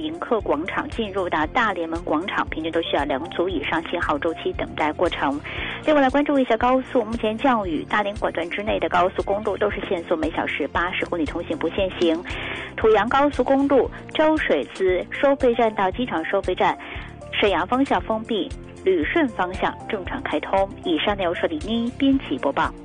迎客广场进入到大联盟广场，平均都需要2组以上信号周期等待过程。另外来关注一下高速，目前降雨大连管段之内的高速公路都是限速每小时80公里通行不限行。土阳高速公路周水滋收费站到机场收费站，沈阳方向封闭，旅顺方向正常开通。以上内容是李妮编辑播报。